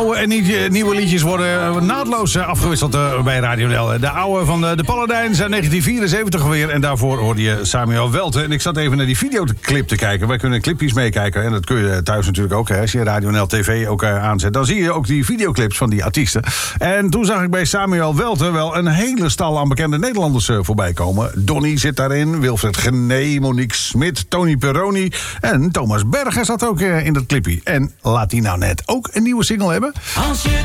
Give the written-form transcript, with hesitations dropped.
Oude en nieuwe liedjes worden naadloos afgewisseld bij Radio NL. De oude van de Paladijns uit 1974 weer. En daarvoor hoorde je Samuel Welte. En ik zat even naar die videoclip te kijken. Wij kunnen clipjes meekijken. En dat kun je thuis natuurlijk ook. Hè. Als je Radio NL TV ook aanzet, dan zie je ook die videoclips van die artiesten. En toen zag ik bij Samuel Welte wel een hele stal aan bekende Nederlanders voorbij komen. Donnie zit daarin, Wilfred Genee, Monique Smit, Tony Peroni en Thomas Berger zat ook in dat clipje. En laat die nou net ook een nieuwe single hebben.